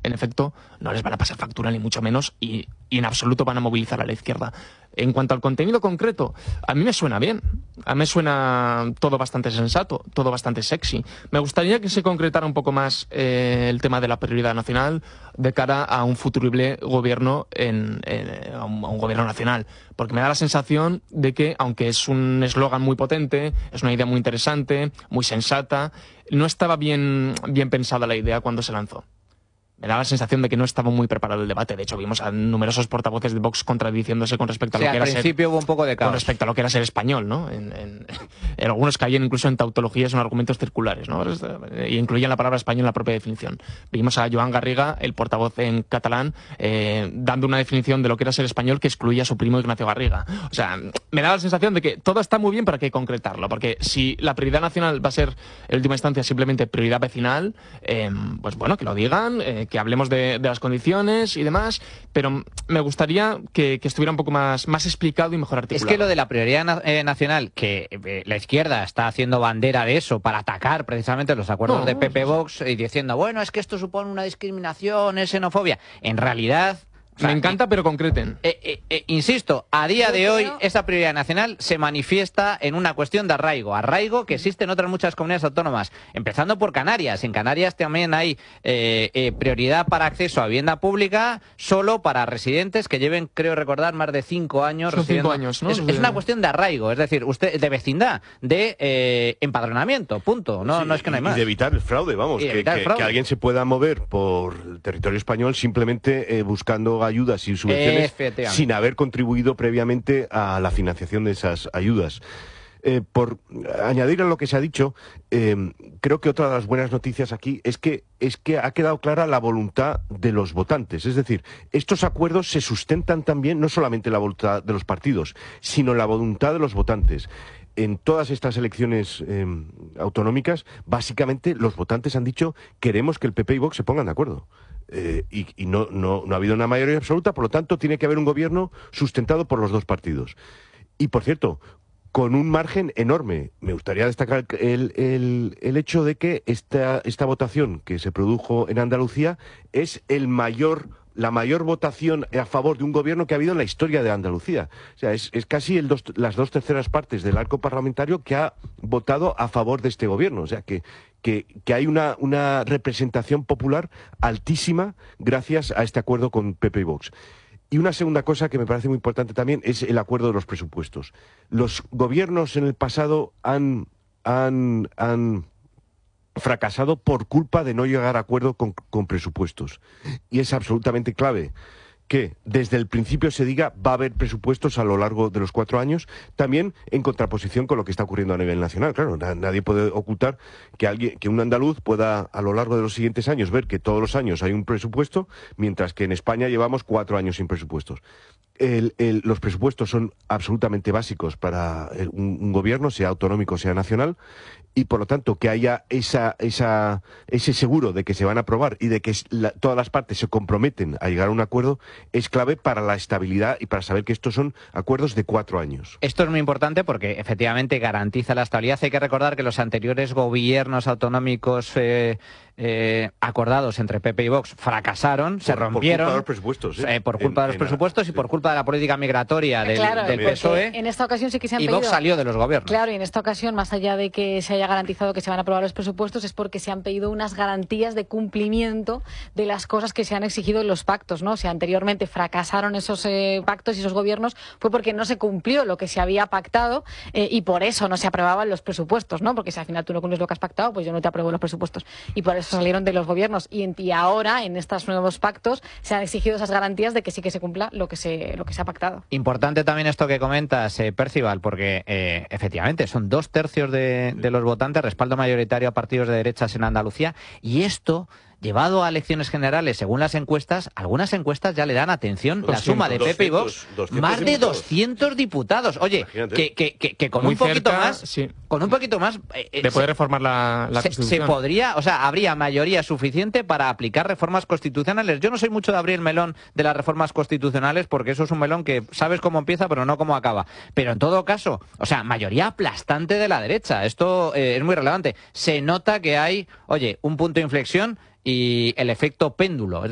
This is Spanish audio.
en efecto, no les van a pasar factura ni mucho menos y en absoluto van a movilizar a la izquierda. En cuanto al contenido concreto, a mí me suena bien. A mí me suena todo bastante sensato, todo bastante sexy. Me gustaría que se concretara un poco más el tema de la prioridad nacional de cara a un futurible gobierno, a un gobierno nacional. Porque me da la sensación de que, aunque es un eslogan muy potente, es una idea muy interesante, muy sensata, no estaba bien pensada la idea cuando se lanzó. Me da la sensación de que no estaba muy preparado el debate. De hecho, vimos a numerosos portavoces de Vox contradiciéndose con respecto a lo que era ser... al principio hubo un poco de caos. Con respecto a lo que era ser español, ¿no? Algunos caían incluso en tautologías, en argumentos circulares, ¿no? Y incluían la palabra español en la propia definición. Vimos a Joan Garriga, el portavoz en catalán, dando una definición de lo que era ser español que excluía a su primo Ignacio Garriga. O sea, me da la sensación de que todo está muy bien, pero hay que concretarlo. Porque si la prioridad nacional va a ser, en última instancia, simplemente prioridad vecinal, pues bueno, que lo digan, que hablemos de las condiciones y demás, pero me gustaría que estuviera un poco más explicado y mejor articulado. Es que lo de la prioridad nacional, que la izquierda está haciendo bandera de eso para atacar precisamente los acuerdos de PP-Vox y diciendo, bueno, es que esto supone una discriminación, es xenofobia. En realidad... O sea, me encanta, pero concreten. Insisto, a día de hoy esa prioridad nacional se manifiesta en una cuestión de arraigo que existe en otras muchas comunidades autónomas, empezando por Canarias. En Canarias también hay prioridad para acceso a vivienda pública solo para residentes que lleven, creo recordar, más de 5 años. Son 5 años, ¿no? Es una cuestión de arraigo, es decir, de vecindad, de empadronamiento, punto. No, sí, no es que no hay más. Y de evitar el fraude, vamos, que alguien se pueda mover por el territorio español simplemente buscando ayudas y subvenciones sin haber contribuido previamente a la financiación de esas ayudas. Por añadir a lo que se ha dicho, creo que otra de las buenas noticias aquí es que ha quedado clara la voluntad de los votantes. Es decir, estos acuerdos se sustentan también no solamente en la voluntad de los partidos, sino en la voluntad de los votantes. En todas estas elecciones autonómicas, básicamente los votantes han dicho queremos que el PP y Vox se pongan de acuerdo. Y no ha habido una mayoría absoluta, por lo tanto tiene que haber un gobierno sustentado por los dos partidos. Y por cierto, con un margen enorme. Me gustaría destacar el hecho de que esta votación que se produjo en Andalucía es la mayor votación a favor de un gobierno que ha habido en la historia de Andalucía. O sea, es casi las 2/3 partes del arco parlamentario que ha votado a favor de este gobierno. O sea, que hay una representación popular altísima gracias a este acuerdo con PP y Vox. Y una segunda cosa que me parece muy importante también es el acuerdo de los presupuestos. Los gobiernos en el pasado han fracasado por culpa de no llegar a acuerdo con presupuestos. Y es absolutamente clave que desde el principio se diga va a haber presupuestos a lo largo de los 4 años, también en contraposición con lo que está ocurriendo a nivel nacional. Claro, nadie puede ocultar que un andaluz pueda a lo largo de los siguientes años ver que todos los años hay un presupuesto, mientras que en España llevamos 4 años sin presupuestos. Los presupuestos son absolutamente básicos para un gobierno, sea autonómico, sea nacional, y por lo tanto que haya ese seguro de que se van a aprobar y de que todas las partes se comprometen a llegar a un acuerdo es clave para la estabilidad y para saber que estos son acuerdos de 4 años. Esto es muy importante porque efectivamente garantiza la estabilidad. Hay que recordar que los anteriores gobiernos autonómicos acordados entre PP y Vox fracasaron, se rompieron. Por culpa de los presupuestos. Por culpa de los presupuestos y por culpa de la política migratoria del PSOE. En esta ocasión sí que se han pedido. Y Vox salió de los gobiernos. Claro, y en esta ocasión, más allá de que se haya garantizado que se van a aprobar los presupuestos, es porque se han pedido unas garantías de cumplimiento de las cosas que se han exigido en los pactos, ¿no? O sea, anteriormente fracasaron esos pactos y esos gobiernos fue porque no se cumplió lo que se había pactado y por eso no se aprobaban los presupuestos, ¿no? Porque si al final tú no cumples lo que has pactado, pues yo no te apruebo los presupuestos. Y por eso salieron de los gobiernos. Y ahora, en estos nuevos pactos, se han exigido esas garantías de que sí que se cumpla lo que se ha pactado. Importante también esto que comentas, Percival, porque efectivamente son 2/3 de los votantes, respaldo mayoritario a partidos de derechas en Andalucía, y esto, llevado a elecciones generales, según las encuestas, algunas encuestas ya le dan atención, 200, la suma de PP y Vox, más de 200 diputados. Oye, que con un poquito más, sí, con un poquito más de poder reformar la Constitución. Se podría, o sea, habría mayoría suficiente para aplicar reformas constitucionales. Yo no soy mucho de abrir el melón de las reformas constitucionales porque eso es un melón que sabes cómo empieza pero no cómo acaba. Pero en todo caso, o sea, mayoría aplastante de la derecha. Esto es muy relevante. Se nota que hay, oye, un punto de inflexión y el efecto péndulo.